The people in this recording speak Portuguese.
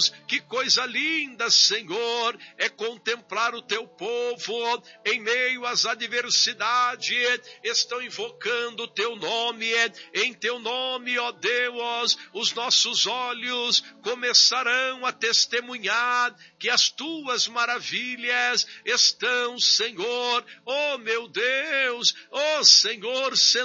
Deus, que coisa linda, Senhor, é contemplar o teu povo em meio às adversidades, estão invocando o teu nome, em teu nome, ó Deus, os nossos olhos começarão a testemunhar que as tuas maravilhas estão, Senhor, ó meu Deus, ó Senhor,